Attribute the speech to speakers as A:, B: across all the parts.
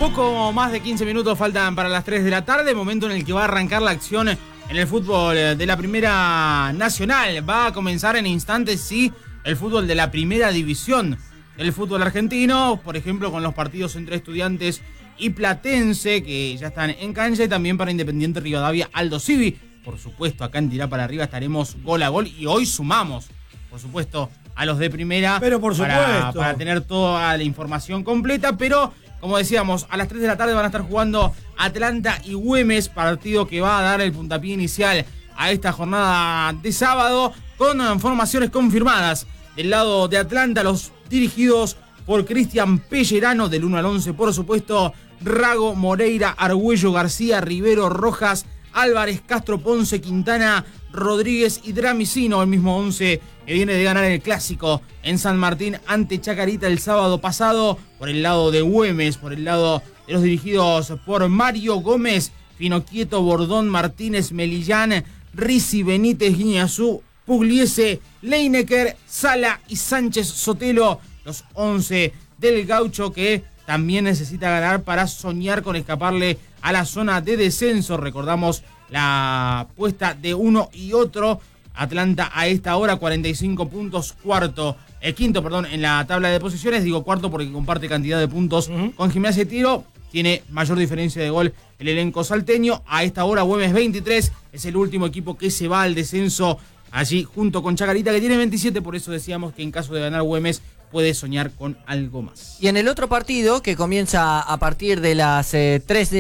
A: Poco más de 15 minutos faltan para las 3 de la tarde, momento en el que va a arrancar la acción en el fútbol de la Primera Nacional. Va a comenzar en instantes, sí, el fútbol de la Primera División del fútbol argentino, por ejemplo, con los partidos entre Estudiantes y Platense, que ya están en cancha, y también para Independiente Rivadavia, Aldo Civi. Por supuesto, acá en Tirá para Arriba estaremos gol a gol, y hoy sumamos, por supuesto, a los de Primera.
B: Pero por supuesto.
A: Para tener toda la información completa, pero como decíamos, a las 3 de la tarde van a estar jugando Atlanta y Güemes, partido que va a dar el puntapié inicial a esta jornada de sábado, con formaciones confirmadas. Del lado de Atlanta, los dirigidos por Cristian Pellerano, del 1 al 11, por supuesto, Rago, Moreira, Argüello, García, Rivero, Rojas, Álvarez, Castro, Ponce, Quintana, Rodríguez y Dramicino, el mismo 11 que viene de ganar el clásico en San Martín ante Chacarita el sábado pasado. Por el lado de Güemes, por el lado de los dirigidos por Mario Gómez, Finoquieto, Bordón, Martínez, Melillán, Rizzi, Benítez, Guiñazú, Pugliese, Leinecker, Sala y Sánchez Sotelo, los 11 del Gaucho, que también necesita ganar para soñar con escaparle a la zona de descenso. Recordamos la puesta de uno y otro. Atlanta a esta hora 45 puntos, quinto en la tabla de posiciones. Digo cuarto porque comparte cantidad de puntos con Gimnasia y Tiro. Tiene mayor diferencia de gol el elenco salteño. A esta hora Güemes 23, es el último equipo que se va al descenso allí junto con Chacarita, que tiene 27. Por eso decíamos que en caso de ganar Güemes puede soñar con algo más.
C: Y en el otro partido, que comienza a partir de las 3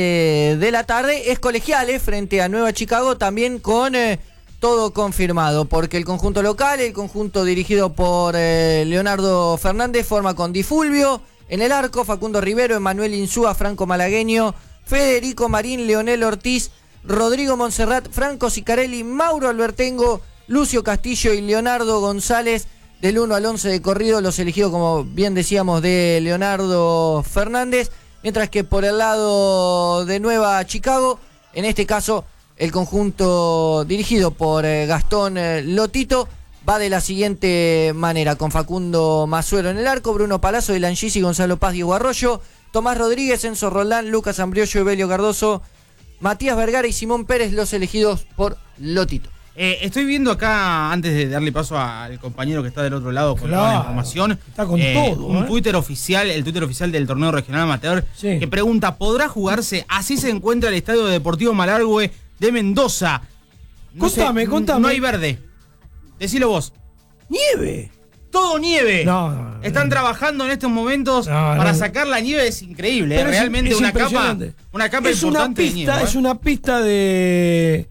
C: de la tarde, es Colegiales frente a Nueva Chicago, también con todo confirmado, porque el conjunto local, el conjunto dirigido por Leonardo Fernández, forma con Di Fulvio en el arco, Facundo Rivero, Emanuel Insúa, Franco Malagueño, Federico Marín, Leonel Ortiz, Rodrigo Monserrat, Franco Sicarelli, Mauro Albertengo, Lucio Castillo y Leonardo González. Del 1 al 11 de corrido, los elegidos, como bien decíamos, de Leonardo Fernández, mientras que por el lado de Nueva Chicago, en este caso, el conjunto dirigido por Gastón Lotito va de la siguiente manera, con Facundo Masuero en el arco, Bruno Palazzo, Dylan Gisi, Gonzalo Paz, Diego Arroyo, Tomás Rodríguez, Enzo Roldán, Lucas Ambriollo, Evelio Cardoso, Matías Vergara y Simón Pérez, los elegidos por Lotito.
A: Estoy viendo acá, antes de darle paso al compañero que está del otro lado con toda la información,
B: está con todo,
A: un Twitter oficial, el Twitter oficial del torneo regional amateur,
B: sí,
A: que pregunta: ¿podrá jugarse? Así se encuentra el Estadio Deportivo Malargüe de Mendoza.
B: Contame.
A: No hay verde. Decilo vos.
B: ¡Nieve!
A: ¡Todo nieve!
B: No.
A: Están trabajando en estos momentos para sacar la nieve. Es increíble.
B: Pero
A: realmente
B: es
A: una capa
B: es
A: importante de nieve.
B: Es una pista de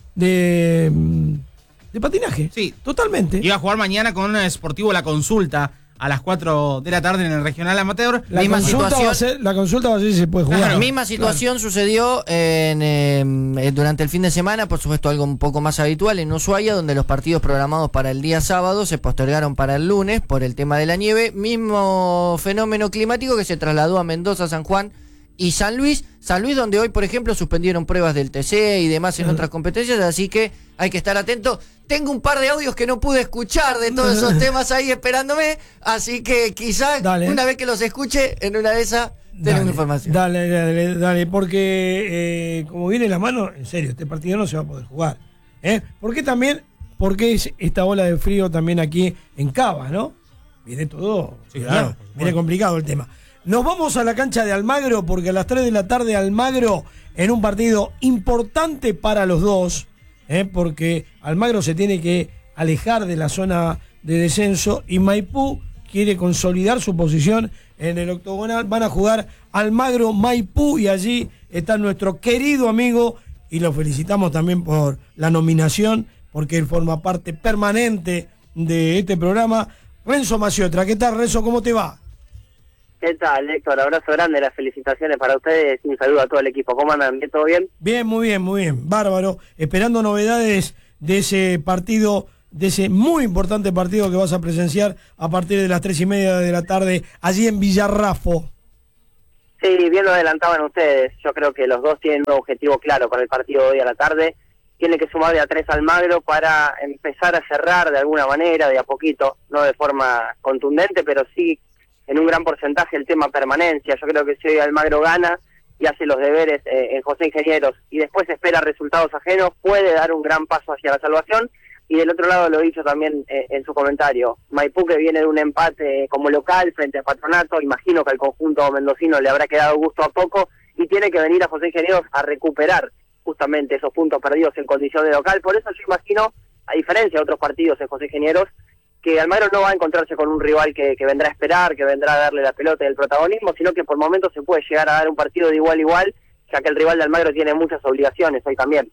B: patinaje.
A: Sí.
B: Totalmente.
A: Iba a jugar mañana con Sportivo La Consulta a las 4 de la tarde en el regional amateur.
B: La consulta va a ser si se puede jugar.
C: Claro, misma situación sucedió durante el fin de semana, por supuesto algo un poco más habitual en Ushuaia, donde los partidos programados para el día sábado se postergaron para el lunes por el tema de la nieve. Mismo fenómeno climático que se trasladó a Mendoza, San Juan y San Luis, donde hoy, por ejemplo, suspendieron pruebas del TC y demás en otras competencias, así que hay que estar atento. Tengo un par de audios que no pude escuchar de todos esos temas ahí esperándome, así que quizás una vez que los escuche, en una de esas tenemos información.
B: Dale, porque como viene la mano, en serio, este partido no se va a poder jugar. Porque es esta ola de frío también aquí en Cava, ¿no? Viene todo,
A: sí, claro,
B: viene complicado el tema. Nos vamos a la cancha de Almagro, porque a las 3 de la tarde Almagro, en un partido importante para los dos, porque Almagro se tiene que alejar de la zona de descenso y Maipú quiere consolidar su posición en el octogonal. Van a jugar Almagro Maipú y allí está nuestro querido amigo, y lo felicitamos también por la nominación, porque él forma parte permanente de este programa, Renzo Maciotra. ¿Qué tal, Renzo? ¿Cómo te va?
D: ¿Qué tal, Héctor? Abrazo grande, las felicitaciones para ustedes y un saludo a todo el equipo. ¿Cómo andan? ¿Todo bien?
B: Bien, muy bien, bárbaro. Esperando novedades de ese partido, de ese muy importante partido que vas a presenciar a partir de las 3:30 de la tarde allí en Villarrafo.
D: Sí, bien lo adelantaban ustedes. Yo creo que los dos tienen un objetivo claro para el partido de hoy a la tarde. Tiene que sumar de a 3 Almagro para empezar a cerrar de alguna manera, de a poquito, no de forma contundente, pero sí en un gran porcentaje el tema permanencia. Yo creo que si hoy Almagro gana y hace los deberes en José Ingenieros y después espera resultados ajenos, puede dar un gran paso hacia la salvación. Y del otro lado, lo he dicho también en su comentario, Maipú, que viene de un empate como local frente a Patronato, imagino que al conjunto mendocino le habrá quedado gusto a poco y tiene que venir a José Ingenieros a recuperar justamente esos puntos perdidos en condición de local. Por eso yo imagino, a diferencia de otros partidos en José Ingenieros, que Almagro no va a encontrarse con un rival que vendrá a esperar, que vendrá a darle la pelota y el protagonismo, sino que por momentos se puede llegar a dar un partido de igual a igual, ya que el rival de Almagro tiene muchas obligaciones hoy también.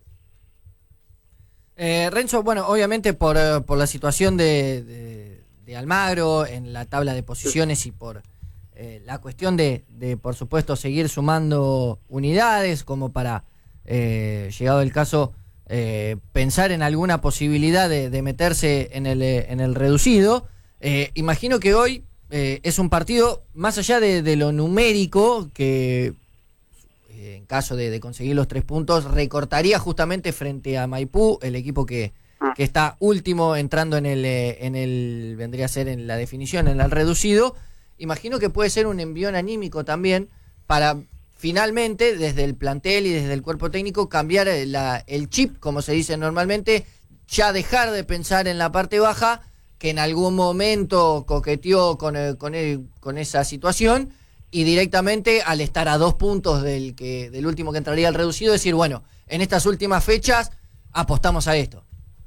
C: Renzo, bueno, obviamente por la situación de Almagro en la tabla de posiciones y por la cuestión de, por supuesto, seguir sumando unidades como para, llegado el caso, pensar en alguna posibilidad de meterse en el reducido. Imagino que hoy es un partido, más allá de lo numérico, que en caso de conseguir los 3 puntos, recortaría justamente frente a Maipú, el equipo que está último entrando en el vendría a ser en la definición, en el reducido. Imagino que puede ser un envión anímico también para finalmente, desde el plantel y desde el cuerpo técnico, cambiar el chip, como se dice normalmente, ya dejar de pensar en la parte baja, que en algún momento coqueteó con esa situación, y directamente, al estar a 2 puntos del último que entraría al reducido, decir, bueno, en estas últimas fechas apostamos a esto.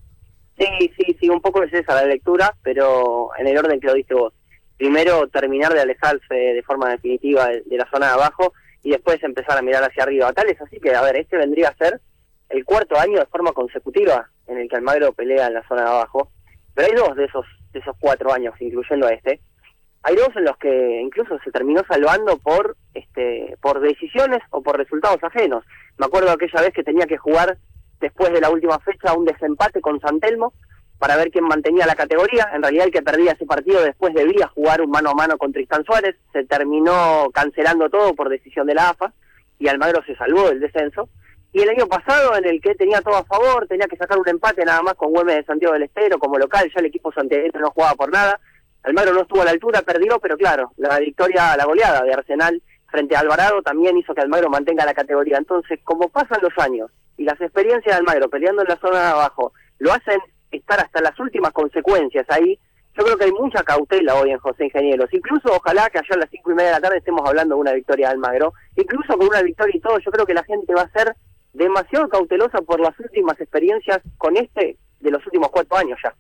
D: Sí, un poco es esa la lectura, pero en el orden que lo diste vos. Primero, terminar de alejarse de forma definitiva de la zona de abajo y después empezar a mirar hacia arriba. Tal es así que, a ver, este vendría a ser el 4º año de forma consecutiva en el que Almagro pelea en la zona de abajo, pero hay 2 de esos 4 años, incluyendo este. Hay 2 en los que incluso se terminó salvando por decisiones o por resultados ajenos. Me acuerdo aquella vez que tenía que jugar después de la última fecha un desempate con San Telmo para ver quién mantenía la categoría. En realidad el que perdía ese partido después debía jugar un mano a mano con Tristán Suárez. Se terminó cancelando todo por decisión de la AFA y Almagro se salvó del descenso. Y el año pasado, en el que tenía todo a favor, tenía que sacar un empate nada más con Güemes de Santiago del Estero como local, ya el equipo santiagueño no jugaba por nada. Almagro no estuvo a la altura, perdió, pero claro, la goleada de Arsenal frente a Alvarado también hizo que Almagro mantenga la categoría. Entonces, como pasan los años y las experiencias de Almagro peleando en la zona de abajo lo hacen estar hasta las últimas consecuencias ahí, yo creo que hay mucha cautela hoy en José Ingenieros. Incluso ojalá que allá a las 5:30 de la tarde estemos hablando de una victoria de Almagro. Incluso con una victoria y todo, yo creo que la gente va a ser demasiado cautelosa por las últimas experiencias con de los últimos 4 años ya.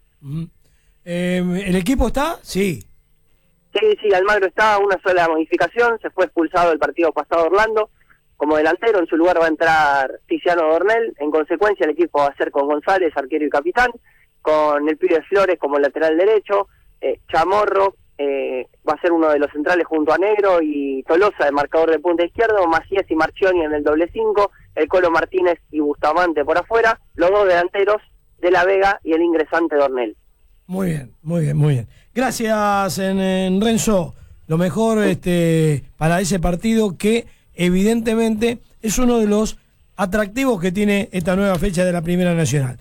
B: ¿El equipo está? Sí.
D: Sí, Almagro está, una sola modificación, se fue expulsado el partido pasado Orlando como delantero, en su lugar va a entrar Tiziano Dornel, en consecuencia el equipo va a ser con González, arquero y capitán, con el pibe Flores como lateral derecho, Chamorro va a ser uno de los centrales junto a Negro y Tolosa de marcador de punta izquierdo, Macías y Marchioni en el doble 5, el Colo Martínez y Bustamante por afuera, los 2 delanteros de la Vega y el ingresante Dornel.
B: Muy bien. Gracias, Renzo. Lo mejor para ese partido que evidentemente es uno de los atractivos que tiene esta nueva fecha de la Primera Nacional.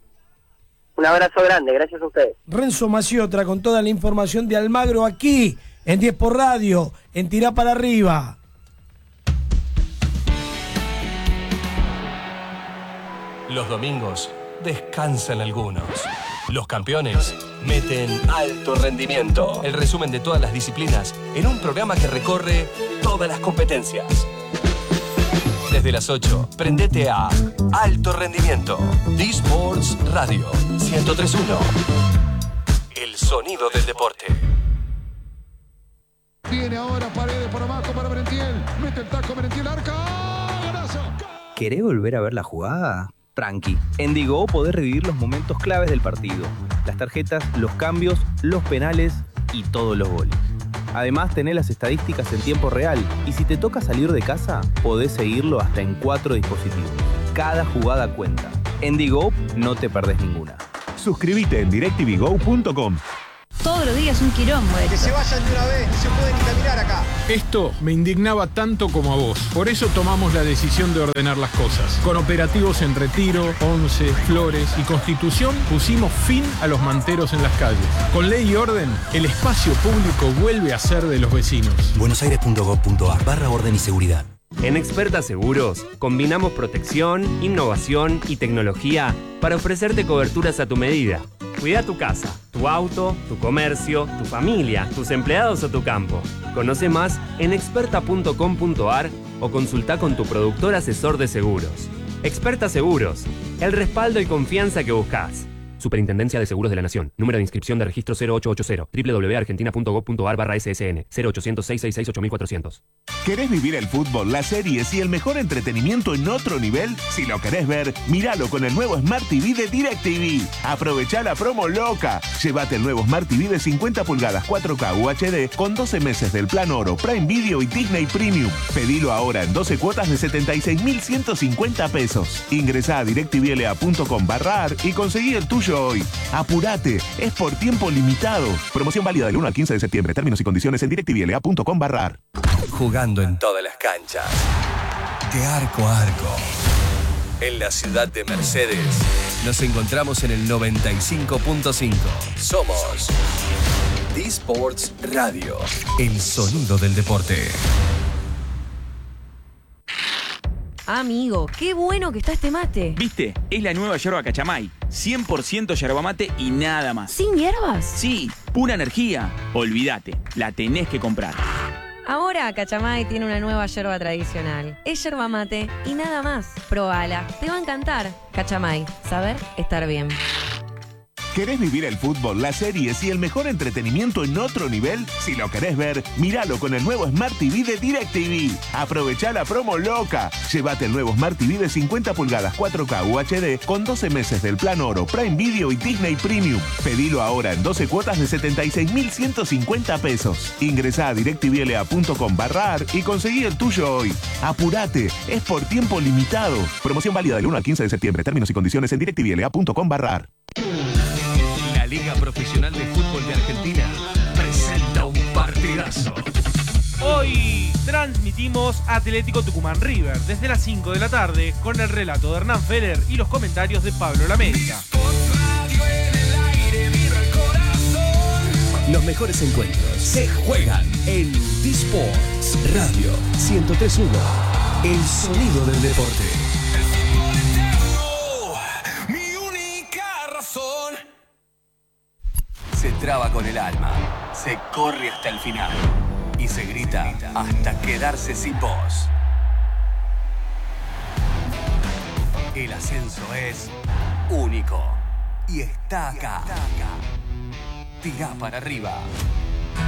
D: Un abrazo grande, gracias a ustedes.
B: Renzo Maciotra con toda la información de Almagro aquí en 10 por Radio, en Tirá para Arriba.
E: Los domingos descansan algunos. Los campeones meten alto rendimiento. El resumen de todas las disciplinas en un programa que recorre todas las competencias. Desde las 8, prendete a Alto Rendimiento. D-Sports Radio 103.1. El sonido del deporte.
F: Viene ahora Paredes por abajo para Merentiel. Mete el taco Merentiel, arca. ¡Golazo!
G: ¿Querés volver a ver la jugada? Tranqui. En Digo podés revivir los momentos claves del partido. Las tarjetas, los cambios, los penales y todos los goles. Además, tenés las estadísticas en tiempo real y si te toca salir de casa, podés seguirlo hasta en 4 dispositivos. Cada jugada cuenta. En Digo no te perdés ninguna.
H: Suscríbete en DirecTVGo.com.
I: Todos los días un quilombo esto.
J: Que se vayan de una vez, no se puede ni caminar acá.
H: Esto me indignaba tanto como a vos. Por eso tomamos la decisión de ordenar las cosas. Con operativos en Retiro, Once, Flores y Constitución pusimos fin a los manteros en las calles. Con ley y orden, el espacio público vuelve a ser de los vecinos.
I: buenosaires.gov.ar/orden y seguridad.
J: En Experta Seguros, combinamos protección, innovación y tecnología para ofrecerte coberturas a tu medida. Cuida tu casa, tu auto, tu comercio, tu familia, tus empleados o tu campo. Conoce más en experta.com.ar o consulta con tu productor asesor de seguros. Experta Seguros, el respaldo y confianza que buscas. Superintendencia de Seguros de la Nación. Número de inscripción de registro 0880. www.argentina.gov.ar/ssn. 0800-666-8400.
K: ¿Querés vivir el fútbol, las series y el mejor entretenimiento en otro nivel? Si lo querés ver, míralo con el nuevo Smart TV de DirecTV. Aprovechá la promo loca. Llévate el nuevo Smart TV de 50 pulgadas 4K UHD con 12 meses del plan Oro, Prime Video y Disney Premium. Pedilo ahora en 12 cuotas de 76.150 pesos. Ingresá a directvla.com/ar y conseguí el tuyo hoy. Apurate, es por tiempo limitado. Promoción válida del 1 al 15 de septiembre. Términos y condiciones en directvla.com/ar.
E: Jugando en todas las canchas, de arco a arco. En la ciudad de Mercedes, nos encontramos en el 95.5. Somos D-Sports Radio, el sonido del deporte.
L: Amigo, qué bueno que está este mate.
M: ¿Viste? Es la nueva yerba Cachamay. 100% yerba mate y nada más.
L: ¿Sin hierbas?
M: Sí, pura energía. Olvídate, la tenés que comprar.
L: Ahora Cachamay tiene una nueva yerba tradicional. Es yerba mate y nada más. Probala, te va a encantar. Cachamay, saber estar bien.
K: ¿Querés vivir el fútbol, las series y el mejor entretenimiento en otro nivel? Si lo querés ver, míralo con el nuevo Smart TV de DirecTV. Aprovechá la promo loca. Llévate el nuevo Smart TV de 50 pulgadas 4K UHD con 12 meses del plan Oro, Prime Video y Disney Premium. Pedilo ahora en 12 cuotas de 76.150 pesos. Ingresá a directvla.com/ar y conseguí el tuyo hoy. Apurate, es por tiempo limitado. Promoción válida del 1 al 15 de septiembre. Términos y condiciones en directvla.com/ar.
E: La Liga Profesional de Fútbol de Argentina presenta un partidazo.
N: Hoy transmitimos Atlético Tucumán River desde las 5 de la tarde con el relato de Hernán Feller y los comentarios de Pablo Lamérica.
E: Los mejores encuentros se juegan en D-Sports Radio 103.1, el sonido del deporte. Se traba con el alma, se corre hasta el final y se grita hasta quedarse sin voz. El ascenso es único y está acá. Tirá para arriba.